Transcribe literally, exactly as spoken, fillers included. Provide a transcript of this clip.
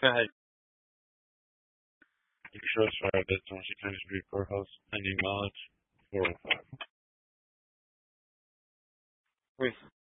Go ahead. Trust fire that's when she claims to be courthouse pending knowledge. four oh five. With